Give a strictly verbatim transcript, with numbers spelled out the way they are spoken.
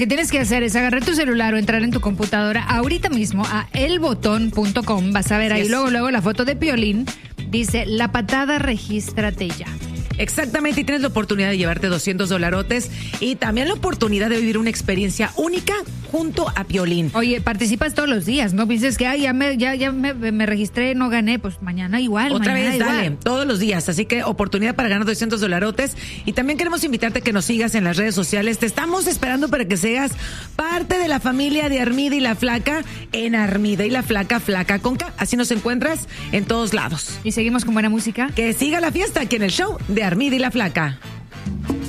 que tienes que hacer es agarrar tu celular o entrar en tu computadora ahorita mismo a el botón punto com. Vas a ver ahí Yes. luego, luego la foto de Piolín. Dice, la patada, regístrate ya. Exactamente, y tienes la oportunidad de llevarte doscientos dolarotes y también la oportunidad de vivir una experiencia única junto a Piolín. Oye, participas todos los días, ¿no? Piensas que, ay, ya me, ya, ya me, me registré, no gané, pues mañana igual. Otra mañana vez, igual. dale, todos los días. Así que oportunidad para ganar doscientos dolarotes. Y también queremos invitarte a que nos sigas en las redes sociales. Te estamos esperando para que seas parte de la familia de Armida y la Flaca en Armida y la Flaca, Flaca con K. Así nos encuentras en todos lados. Y seguimos con buena música. Que siga la fiesta aquí en el show de Armida y la Flaca.